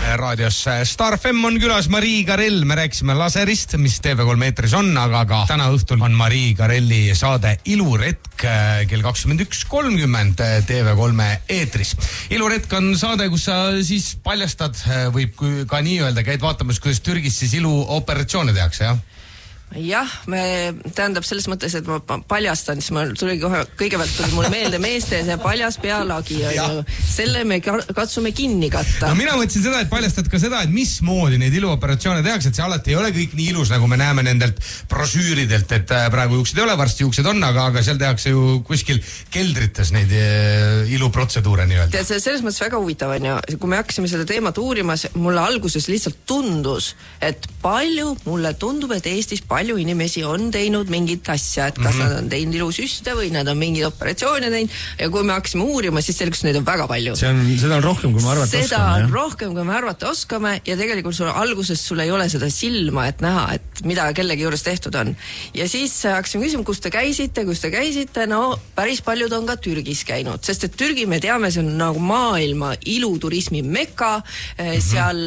raadios. Star FM on külas Marii Karell. Me rääkisime laserist, mis TV3 eetris on, aga ka täna õhtul on Marii Karelli saade Iluretk kell 21.30 TV3 eetris. Iluretk on saade, kus sa siis paljastad, võib ka nii öelda, käid vaatamas, kuidas Türgis siis iluoperatsioone tehakse, jah? Jah, tähendab selles mõttes, et ma paljastan, siis kõigepealt tuli mulle meelde meeste see paljas pealagi ja selle me katsume kinni katta. No mina mõtlesin seda, et paljastad ka seda, et mismoodi neid iluoperatsioone tehakse, et see alati ei ole kõik nii ilus, nagu me näeme nendelt brosüüridelt, et praegu juuksed ei ole, varsti juuksed on, aga seal tehakse ju kuskil keldrites neid iluprotseduure nii öelda. Tead, selles mõttes väga huvitav on ja kui me hakkasime seda teemat uurimas, mulle alguses lihtsalt tundus, et mulle tundub, et Eestis palju inimesi on teinud mingit asja, et kas nad on teinud ilusüste või nad on mingid operatsioone teinud ja kui me hakkasime uurima, siis selgus, neid on väga palju. Seda on rohkem, kui me arvata oskame. Seda on rohkem, kui me arvata oskame ja tegelikult alguses sul ei ole seda silma, et näha, et mida kellegi juures tehtud on. Ja siis hakkasime küsima, kus te käisite, no päris paljud on ka Türgis käinud, sest et Türgi, me teame, see on nagu maailma iluturismi mekka, seal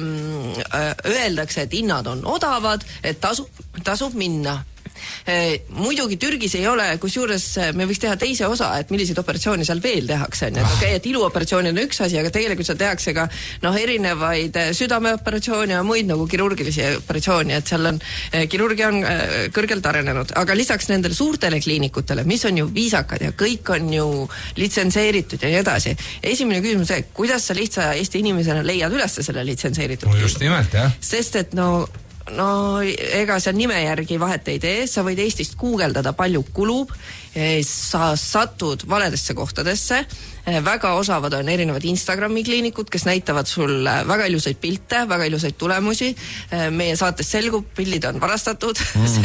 öeldakse, et hinnad on odavad, et tasub minna. Muidugi Türgis ei ole, kusjuures me võiks teha teise osa, et milliseid operatsioone seal veel tehakse. Et iluoperatsiooni on üks asi, aga tegelikult seal tehakse ka erinevaid südameoperatsioone ja muid nagu kirurgilisi operatsiooni, et seal on kirurgia on kõrgelt arenenud. Aga lisaks nendele suurtele kliinikutele, mis on ju viisakad ja kõik on ju litsenseeritud ja nii edasi. Esimene küsimus on see, kuidas sa lihtsa Eesti inimesena leiad üles selle litsenseeritud? No just nimelt, jah. Sest et no ega sa nime järgi vahet ei tee, sa võid Eestist guugeldada, palju kulub, sa satud valedesse kohtadesse, väga osavad on erinevad Instagrami kliinikud, kes näitavad sul väga ilusaid pilte, väga ilusaid tulemusi, meie saates selgub, pillid on varastatud,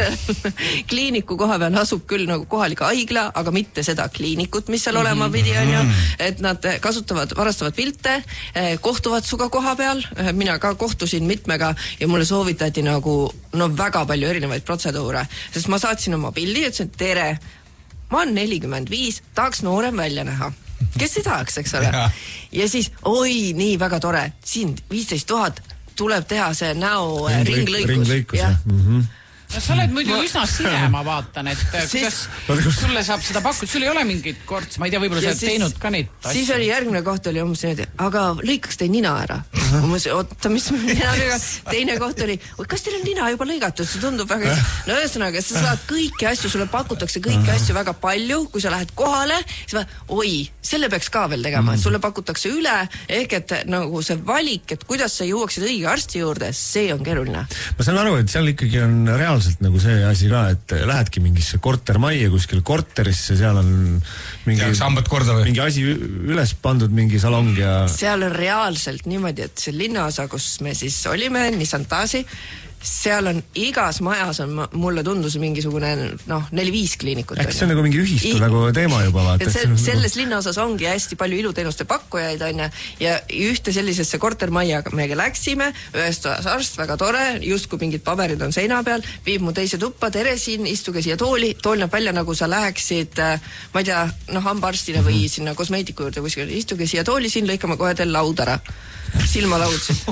kliiniku koha peal asub küll nagu kohalik haigla, aga mitte seda kliinikut, mis seal olema pidi on ju, et nad varastavad pilte, kohtuvad suga koha peal, mina ka kohtusin mitmega ja mulle soovitati nagu väga palju erinevaid protseduure, sest ma saatsin oma pildi ja ütlesin, tere, ma olen 45, tahaks noorem välja näha. Kes ei tahaks, eks ole? Ja siis, oi, nii väga tore, siin 15 000 tuleb teha see näo ringlõikus. No sa oled muidu üsna sine, ma vaatan, et kuidas sulle saab seda pakkuda, sul ei ole mingit korts, ma ei tea, võib-olla sa oled teinud ka neid asju. Siis oli järgmine koht oli umbes nii, aga lõikaks teie nina ära. Oota, mis ninaga? Teine koht oli, kas teil on nina juba lõigatud? See tundub väga... No ühesõnaga, sa saad kõiki asju, sulle pakutakse kõiki asju väga palju, kui sa lähed kohale, siis oi, selle peaks ka veel tegema, sulle pakutakse üle, ehk et nagu see valik, et kuidas sa jõuaksid õige arsti juurde, see on keeruline. Ma saan aru, et seal ikkagi on reaalselt nagu see asi ka, et lähedki mingisse kortermaie kuskil korterisse, seal on mingi asi üles pandud, mingi salong ja... Seal on reaalselt niimoodi, et see linnaosa, kus me siis olime, Nisantasi, seal on igas majas on, mulle tundus mingisugune 4-5 kliinikut. Eks see on nagu mingi ühistu nagu teema juba vaata. Selles linnaosas ongi hästi palju iluteenuste pakkujaid on ja ühte sellisesse kortermaja meiega läksime, ühest arst, väga tore, justkui mingid paberid on seina peal, viib mu teise tuppa, tere siin, istuge siia tool näeb välja nagu sa läheksid, ma ei tea, hambaarstile või sinna kosmeetiku juurde kuskil, istuge siia tooli, siin lõikame kohe teil laud ära. Silmalaudsid.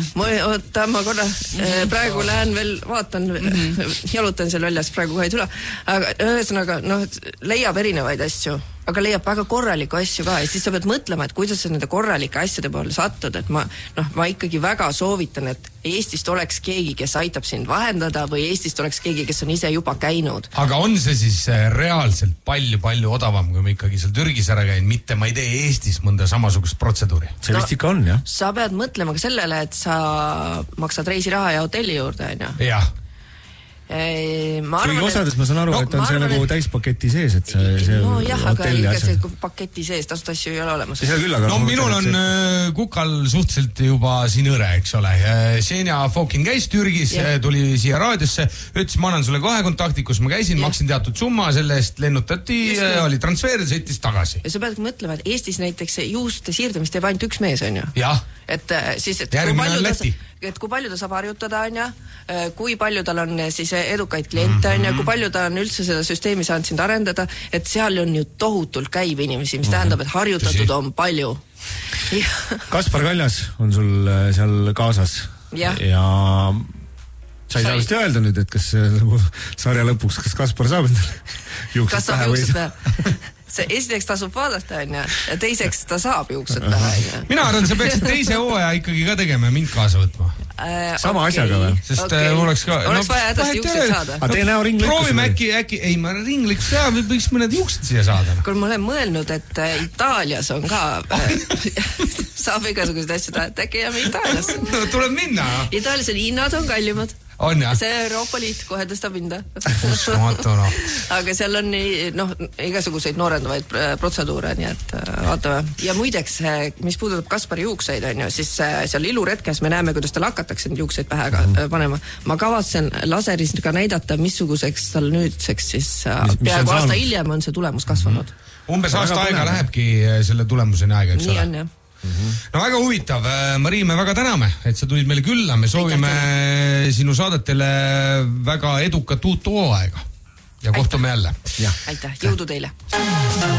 Ma korra praegu lähen veel, vaatan, jalutan seal väljas, praegu kohe ei tule, aga ühesõnaga, leiab erinevaid asju, aga leiab väga korraliku asju ka ja siis sa pead mõtlema, et kuidas sa nende korralike asjade poole satud, et ma ikkagi väga soovitan, et Eestist oleks keegi, kes aitab sind vahendada või Eestist oleks keegi, kes on ise juba käinud. Aga on see siis reaalselt palju odavam, kui me ikkagi seal Türgis ära käin, mitte ma ei tee Eestis mõnda samasugust protseduuri? See vist ikka on, jah? Sa pead mõtlema ka sellele, et sa maksad reisiraha ja hotelli juurde, on ju? Jah. Kuigi osades ma saan aru, et on see nagu täispaketi sees, et see hotelli aga see paketi sees, tasud asju ei ole olemas. Minul on Kukal suhteliselt juba siin õre, eks ole. Xenia Fokin käis Türgis, tuli siia raadiosse, ütles, ma annan sulle kohe kontakti, kus ma käisin, maksin teatud summa, selle eest lennutati, oli transfer, sõitis tagasi. Ja sa pead mõtlema, et Eestis näiteks juuste siirdamist teeb ainult üks mees, on ju? Jah. Et siis, et järgmine on Läti. et kui palju ta saab harjutada, on ju, kui palju tal on siis edukaid kliente, on ju, kui palju ta on üldse seda süsteemi saanud sind arendada, et seal on ju tohutult käib inimesi, mis tähendab, et harjutatud on palju. Kaspar Kaljas on sul seal kaasas ja sa ei saa vist öelda nüüd, et kas sarja lõpuks, kas Kaspar saab endale juuksed pähe või see esiteks tasub vaadata, on ju, ja teiseks ta saab juuksed pähe, on ju. Mina arvan, sa peaksid teise hooaja ikkagi ka tegema ja mind kaasa võtma. Sama asjaga või? Sest mul oleks ka... Oleks vaja hädasti juuksed saada. Aga tee näo ringlõikus. Proovime äkki, ei ma ringlõikus teha, võiks mõned juuksed siia saada. Kui ma olen mõelnud, et Itaalias on ka saab igasuguseid asju teha, et äkki jääme Itaalias. No tuleb minna. Itaalias on hinnad on kallimad. On jah? See Euroopa Liit kohe tõstab hinda. Uskumatu, noh. Aga seal on igasuguseid noorendavaid protseduure, nii et vaatame. Ja muideks, mis puudutab Kaspari juukseid, on ju, siis seal iluretkes me näeme, kuidas tal hakatakse neid juukseid pähe panema. Ma kavatsen laseris ka näidata, missuguseks tal nüüdseks siis peaaegu aasta hiljem on see tulemus kasvanud. Umbes aasta aega lähebki selle tulemuseni aega, eks ole? Nii on, jah. No väga huvitav, Marii, me väga täname, et sa tulid meile külla, me soovime sinu saadetele väga edukat uut hooaega ja kohtume jälle. Aitäh, jõudu teile!